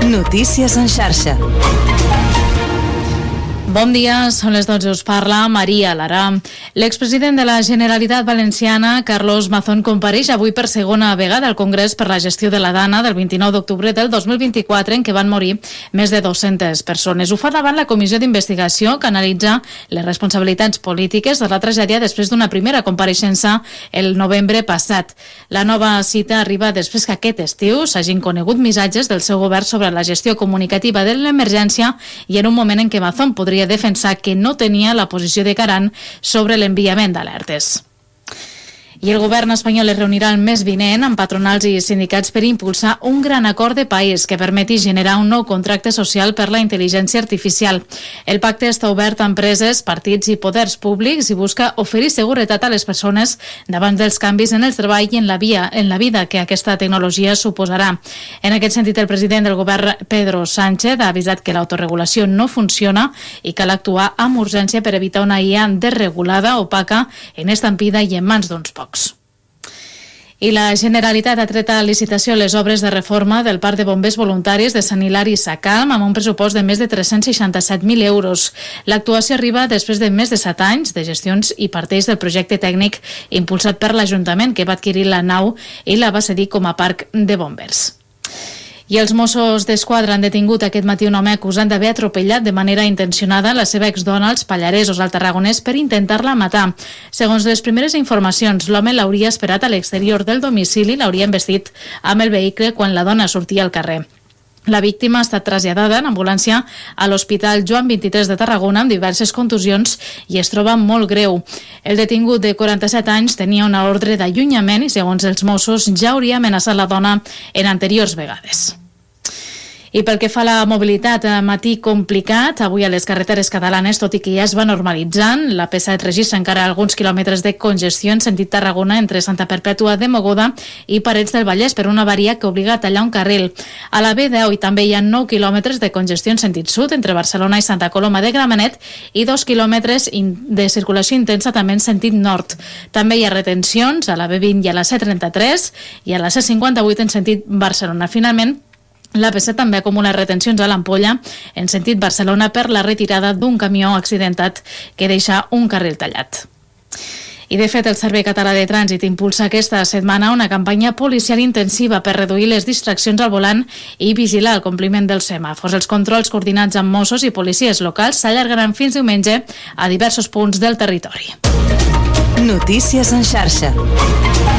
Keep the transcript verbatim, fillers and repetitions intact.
Notícies en xarxa. Bon dia, són les dotze, us parla Maria Lara. L'expresident de la Generalitat Valenciana, Carlos Mazón, compareix avui per segona vegada al Congrés per la gestió de la Dana del vint-i-nou d'octubre del dos mil vint-i-quatre, en què van morir més de dues-centes persones. Ho fa davant la comissió d'investigació que analitza les responsabilitats polítiques de la tragèdia després d'una primera compareixença el novembre passat. La nova cita arriba després que aquest estiu s'hagin conegut missatges del seu govern sobre la gestió comunicativa de l'emergència i en un moment en què Mazón podria defensar que no tenia la posició de garant sobre l'enviament d'alertes. I el govern espanyol es reunirà el mes vinent amb patronals i sindicats per impulsar un gran acord de país que permeti generar un nou contracte social per la intel·ligència artificial. El pacte està obert a empreses, partits i poders públics i busca oferir seguretat a les persones davant dels canvis en el treball i en la, via, en la vida que aquesta tecnologia suposarà. En aquest sentit, el president del govern, Pedro Sánchez, ha avisat que l'autoregulació no funciona i cal actuar amb urgència per evitar una I A desregulada, opaca, en estampida i en mans d'uns pocs. I la Generalitat ha tret a licitació les obres de reforma del Parc de Bombers Voluntaris de Sant Hilari Sacalm amb un pressupost de més de tres-cents seixanta-set mil euros. L'actuació arriba després de més de set anys de gestions i parteix del projecte tècnic impulsat per l'Ajuntament, que va adquirir la nau i la va cedir com a parc de bombers. I els Mossos d'Esquadra han detingut aquest matí un home acusat d'haver atropellat de manera intencionada la seva exdona als Pallaresos, al Tarragonès, per intentar-la matar. Segons les primeres informacions, l'home l'hauria esperat a l'exterior del domicili i l'hauria embestit amb el vehicle quan la dona sortia al carrer. La víctima ha estat traslladada en ambulància a l'Hospital Joan vint-i-tres de Tarragona amb diverses contusions i es troba molt greu. El detingut de quaranta-set anys tenia una ordre d'allunyament i, segons els Mossos, ja hauria amenaçat la dona en anteriors vegades. I pel que fa a la mobilitat, matí complicat avui a les carreteres catalanes, tot i que ja es va normalitzant. La P set registra encara alguns quilòmetres de congestió en sentit Tarragona entre Santa Perpètua de Mogoda i Parets del Vallès per una avaria que obliga a tallar un carril. A la B deu i també hi ha nou quilòmetres de congestió en sentit sud entre Barcelona i Santa Coloma de Gramenet i dos quilòmetres de circulació intensa també en sentit nord. També hi ha retencions a la B vint i a la C trenta-tres i a la C cinquanta-vuit en sentit Barcelona. Finalment, la P set també acumula retencions a l'Ampolla en sentit Barcelona per la retirada d'un camió accidentat que deixa un carril tallat. I de fet, el Servei Català de Trànsit impulsa aquesta setmana una campanya policial intensiva per reduir les distraccions al volant i vigilar el compliment dels semàfors. Els controls coordinats amb Mossos i policies locals s'allargaran fins diumenge a diversos punts del territori. Notícies en xarxa.